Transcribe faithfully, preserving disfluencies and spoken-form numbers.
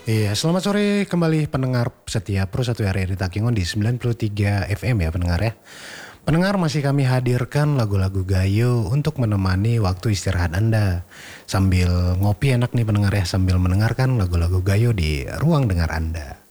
Iya, selamat sore kembali pendengar setia Pro satu R R I Takengon di sembilan puluh tiga F M ya pendengar ya. Pendengar, masih kami hadirkan lagu-lagu Gayo untuk menemani waktu istirahat Anda. Sambil ngopi enak nih pendengar ya, sambil mendengarkan lagu-lagu Gayo di ruang dengar Anda.